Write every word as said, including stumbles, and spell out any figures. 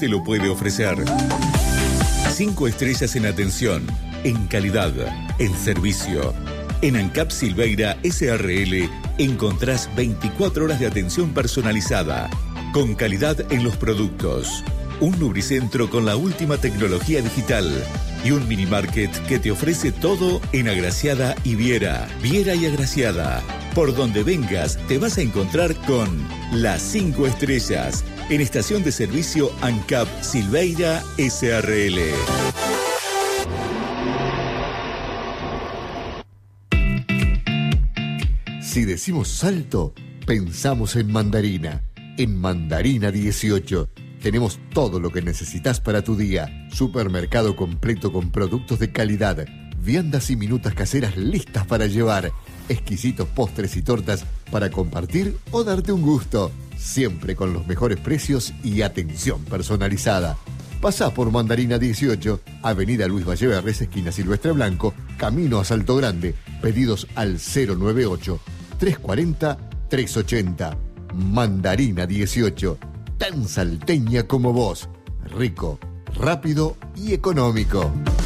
te lo puede ofrecer. Cinco estrellas en atención, en calidad, en servicio. En ANCAP Silveira S R L encontrás veinticuatro horas de atención personalizada, con calidad en los productos. Un lubricentro con la última tecnología digital y un mini market que te ofrece todo en Agraciada y Viera. Viera y Agraciada. Por donde vengas te vas a encontrar con las cinco estrellas en estación de servicio ANCAP Silveira S R L. Si decimos Salto, pensamos en Mandarina. En Mandarina dieciocho tenemos todo lo que necesitas para tu día. Supermercado completo con productos de calidad, viandas y minutas caseras listas para llevar, exquisitos postres y tortas para compartir o darte un gusto. Siempre con los mejores precios y atención personalizada. Pasá por Mandarina dieciocho, Avenida Luis Valleverres, esquina Silvestre Blanco, camino a Salto Grande. Pedidos al cero noventa y ocho, trescientos cuarenta, trescientos ochenta. Mandarina dieciocho, tan salteña como vos. Rico, rápido y económico.